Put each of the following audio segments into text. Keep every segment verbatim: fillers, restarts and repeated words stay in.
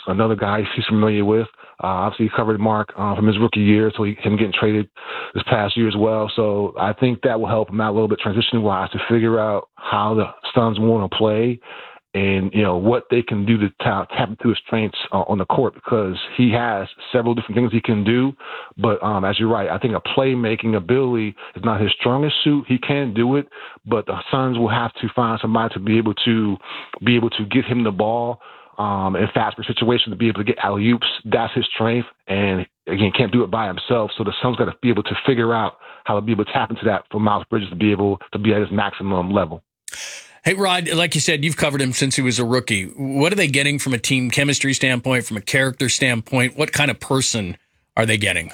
another guy he's familiar with. Uh, obviously, he covered Mark uh, from his rookie year, so he, him getting traded this past year as well. So I think that will help him out a little bit transition-wise to figure out how the Suns want to play and, you know, what they can do to tap, tap into his strengths uh, on the court, because he has several different things he can do. But um, as you're right, I think a playmaking ability is not his strongest suit. He can do it, but the Suns will have to find somebody to be able to be able to get him the ball um, in fast-break situations, to be able to get alley-oops. That's his strength. And, again, can't do it by himself. So the Suns got to be able to figure out how to be able to tap into that for Miles Bridges to be able to be at his maximum level. Hey, Rod, like you said, you've covered him since he was a rookie. What are they getting from a team chemistry standpoint, from a character standpoint? What kind of person are they getting?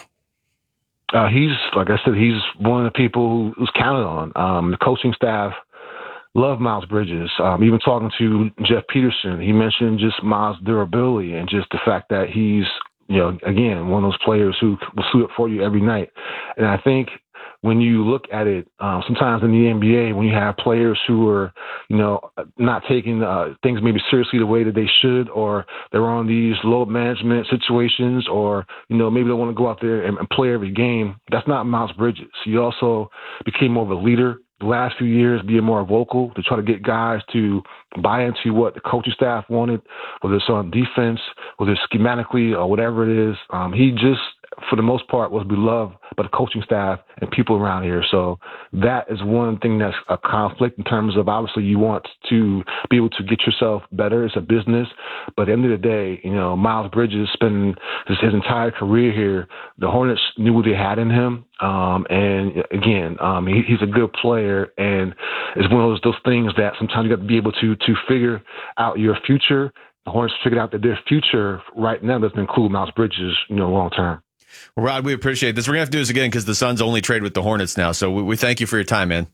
Uh, he's, like I said, he's one of the people who's counted on. Um, the coaching staff love Miles Bridges. Um, even talking to Jeff Peterson, he mentioned just Miles' durability and just the fact that he's, you know, again, one of those players who will suit up for you every night. And I think when you look at it, uh, sometimes in the N B A, when you have players who are, you know, not taking uh, things maybe seriously the way that they should, or they're on these load management situations, or, you know, maybe they want to go out there and, and play every game, that's not Miles Bridges. He also became more of a leader the last few years, being more vocal to try to get guys to buy into what the coaching staff wanted, whether it's on defense, whether it's schematically or whatever it is. Um, he just, for the most part, was beloved by the coaching staff and people around here. So that is one thing that's a conflict in terms of, obviously, you want to be able to get yourself better. It's a business. But at the end of the day, you know, Miles Bridges spent his, his entire career here. The Hornets knew what they had in him. Um, and again, um, he, he's a good player, and it's one of those, those things that sometimes you got to be able to, to figure out your future. The Hornets figured out that their future right now doesn't include Miles Bridges, you know, long term. Well, Rod, we appreciate this. We're going to have to do this again because the Suns only trade with the Hornets now. So we, we thank you for your time, man.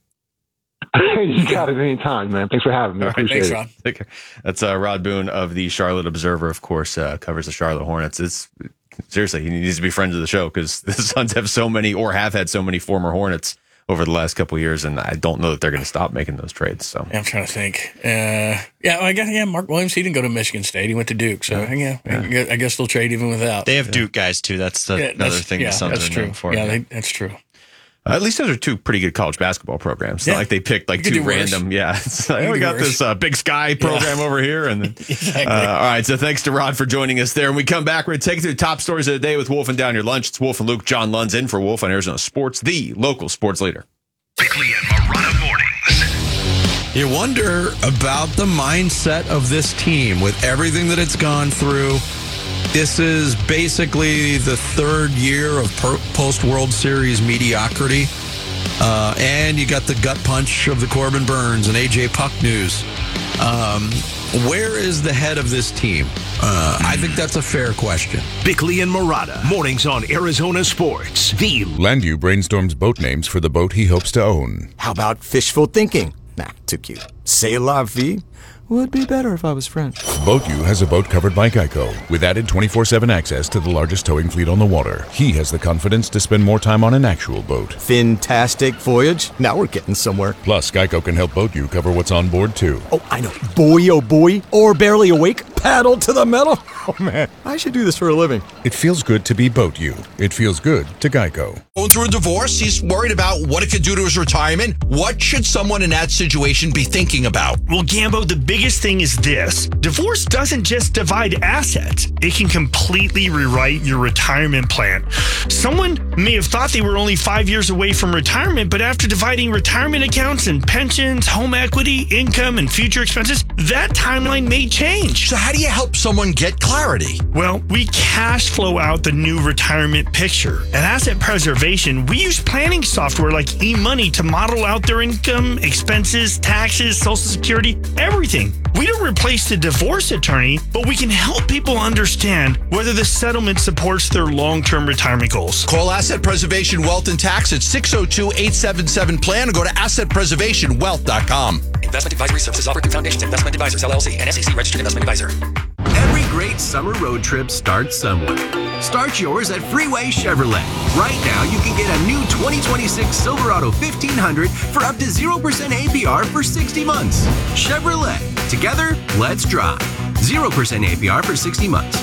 You got it anytime, man. Thanks for having me. I appreciate Thanks, it. Rod. Take care. That's uh, Rod Boone of the Charlotte Observer, of course, uh, covers the Charlotte Hornets. It's seriously, he needs to be friends of the show because the Suns have so many, or have had so many former Hornets over the last couple of years, and I don't know that they're going to stop making those trades. So I'm trying to think. Uh, yeah, well, I guess yeah. Mark Williams, he didn't go to Michigan State; he went to Duke. So yeah, yeah. I guess they'll trade even without. They have Duke guys too. That's the, yeah, another that's, thing yeah, the Suns that's are true. known for. Yeah, they, that's true. Uh, at least those are two pretty good college basketball programs. It's yeah. not like they picked like two random. Yeah, it's like, oh, we got worse. this uh, Big Sky program yeah. over here, and then, exactly. uh, all right. So thanks to Rod for joining us there. When we come back, we're going to take you through the top stories of the day with Wolf and Down Your Lunch. It's Wolf and Luke. John Lund's in for Wolf on Arizona Sports, the local sports leader. Bickley and Marotta mornings. You wonder about the mindset of this team with everything that it's gone through. This is basically the third year of post-World Series mediocrity. Uh, and you got the gut punch of the Corbin Burns and A J Puck news. Um, where is the head of this team? Uh, I think that's a fair question. Bickley and Marotta, mornings on Arizona Sports. The Landu brainstorms boat names for the boat he hopes to own. How about fishful thinking? Nah, too cute. C'est la vie? Would be better if I was French. BoatU has a boat covered by Geico with added twenty-four seven access to the largest towing fleet on the water. He has the confidence to spend more time on an actual boat. Fantastic voyage. Now we're getting somewhere. Plus, Geico can help BoatU cover what's on board, too. Oh, I know. Boy, oh boy. Or barely awake. Paddle to the metal. Oh, man. I should do this for a living. It feels good to be BoatU. It feels good to Geico. Going through a divorce, he's worried about what it could do to his retirement. What should someone in that situation be thinking about? Well, Gambo, the biggest thing is this. Divorce doesn't just divide assets. It can completely rewrite your retirement plan. Someone may have thought they were only five years away from retirement, but after dividing retirement accounts and pensions, home equity, income, and future expenses, that timeline may change. So how do you help someone get clarity? Well, we cash flow out the new retirement picture. At Asset Preservation, we use planning software like eMoney to model out their income, expenses, taxes, Social Security, everything. We don't replace the divorce attorney, but we can help people understand whether the settlement supports their long-term retirement goals. Call Asset Preservation Wealth and Tax at six oh two, eight seven seven, plan or go to asset preservation wealth dot com. Investment advisory services offered through Foundations Investment Advisors, L L C, and S E C registered investment advisor. Every great summer road trip starts somewhere. Start yours at Freeway Chevrolet. Right now, you can get a new twenty twenty-six Silverado fifteen hundred for up to zero percent A P R for sixty months. Chevrolet. Together, let's drive. zero percent A P R for sixty months.